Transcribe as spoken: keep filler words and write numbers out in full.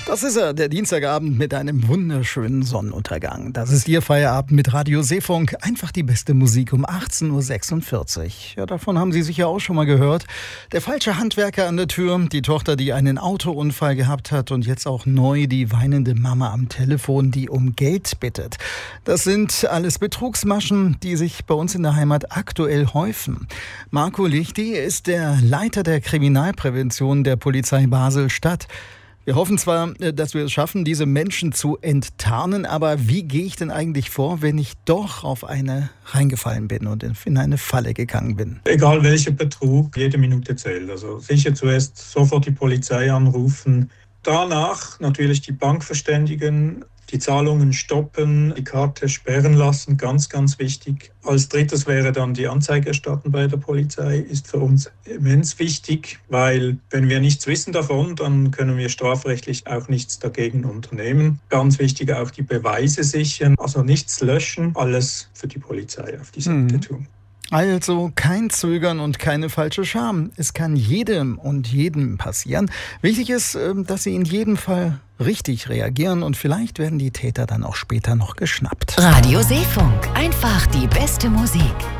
Das ist er, der Dienstagabend mit einem wunderschönen Sonnenuntergang. Das ist Ihr Feierabend mit Radio Seefunk. Einfach die beste Musik um achtzehn Uhr sechsundvierzig. Ja, davon haben Sie sicher auch schon mal gehört. Der falsche Handwerker an der Tür, die Tochter, die einen Autounfall gehabt hat und jetzt auch neu die weinende Mama am Telefon, die um Geld bittet. Das sind alles Betrugsmaschen, die sich bei uns in der Heimat aktuell häufen. Marco Lichti ist der Leiter der Kriminalprävention der Polizei Basel-Stadt. Wir hoffen zwar, dass wir es schaffen, diese Menschen zu enttarnen, aber wie gehe ich denn eigentlich vor, wenn ich doch auf eine reingefallen bin und in eine Falle gegangen bin? Egal welcher Betrug, jede Minute zählt. Also sicher zuerst sofort die Polizei anrufen, danach natürlich die Bank verständigen, die Zahlungen stoppen, die Karte sperren lassen, ganz, ganz wichtig. Als drittes wäre dann die Anzeige erstatten bei der Polizei, ist für uns immens wichtig, weil wenn wir nichts wissen davon, dann können wir strafrechtlich auch nichts dagegen unternehmen. Ganz wichtig auch die Beweise sichern, also nichts löschen, alles für die Polizei auf die Seite mhm. tun. Also kein Zögern und keine falsche Scham. Es kann jedem und jedem passieren. Wichtig ist, dass Sie in jedem Fall richtig reagieren und vielleicht werden die Täter dann auch später noch geschnappt. Radio Seefunk, einfach die beste Musik.